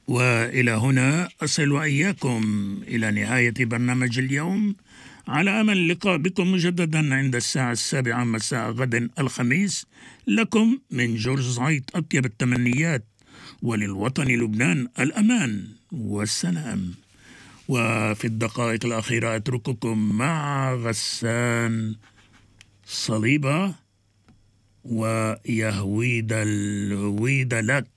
وإلى هنا أصل وإياكم إلى نهاية برنامج اليوم، على أمل اللقاء بكم مجددا عند الساعة 7 مساء غد الخميس. لكم من جورج زايت أطيب التمنيات، وللوطن لبنان الأمان والسلام. وفي الدقائق الأخيرة أترككم مع غسان صليبة ويهويد الهويد لك.